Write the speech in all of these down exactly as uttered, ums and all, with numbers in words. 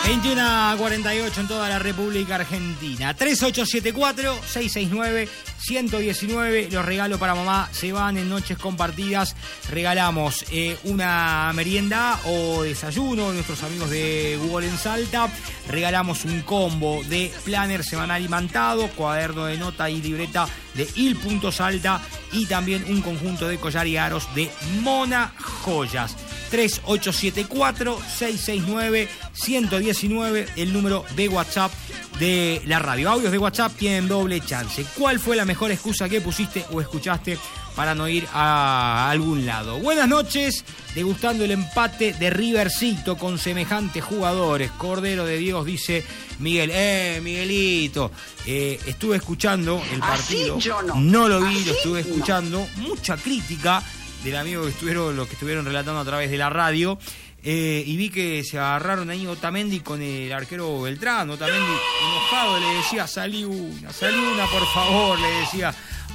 veintiuno cuarenta y ocho en toda la República Argentina. tres ocho siete cuatro, seis seis nueve, uno uno nueve. Los regalos para mamá se van en Noches Compartidas. Regalamos eh, una merienda o desayuno de nuestros amigos de Google en Salta. Regalamos un combo de planner semanal imantado, cuaderno de nota y libreta de Il Punto Salta y también un conjunto de collar y aros de Mona Joyas. tres ocho siete cuatro, seis seis nueve, uno uno nueve, el número de WhatsApp de la radio. Audios de WhatsApp tienen doble chance. ¿Cuál fue la mejor excusa que pusiste o escuchaste para no ir a algún lado? Buenas noches, degustando el empate de Rivercito con semejantes jugadores. Cordero de Dios, dice Miguel. Eh, Miguelito, eh, estuve escuchando el partido. Así yo no. No lo vi, Así lo estuve escuchando. No. Mucha crítica del amigo que estuvieron, los que estuvieron relatando a través de la radio. Eh, y vi que se agarraron ahí Otamendi con el arquero Beltrán. Otamendi enojado le decía, salí una, salí una por favor, le decía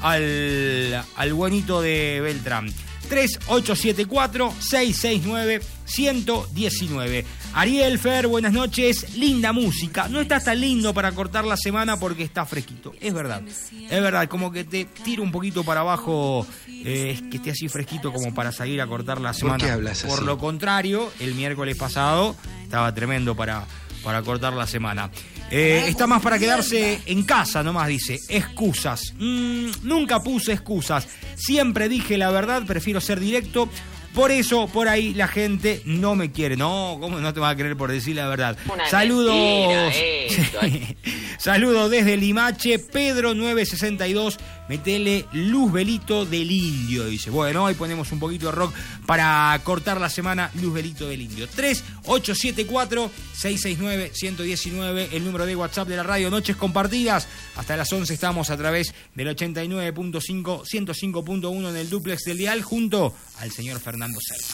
al, al buenito de Beltrán. tres ocho siete cuatro, seis seis nueve, uno uno nueve. Ariel, Fer, buenas noches. Linda música. No está tan lindo para cortar la semana porque está fresquito. Es verdad. Es verdad, como que te tira un poquito para abajo, eh, que esté así fresquito como para salir a cortar la semana. ¿Por qué hablas Por así? lo contrario, el miércoles pasado estaba tremendo para, para cortar la semana. Eh, está más para quedarse en casa, nomás dice. Excusas. Mm, nunca puse excusas. Siempre dije la verdad, prefiero ser directo. Por eso, por ahí, la gente no me quiere. No, ¿cómo no te vas a querer por decir la verdad? Una Saludos. mentira, esto. Saludos desde Limache. Pedro nueve sesenta y dos. Metele Luzbelito del Indio, dice. Bueno, hoy ponemos un poquito de rock para cortar la semana. Luzbelito del Indio. tres ocho siete cuatro, seis seis nueve, uno uno nueve. El número de WhatsApp de la radio. Noches Compartidas. Hasta las once estamos a través del ochenta y nueve punto cinco, ciento cinco punto uno en el duplex del dial junto al señor Fernando Cerda.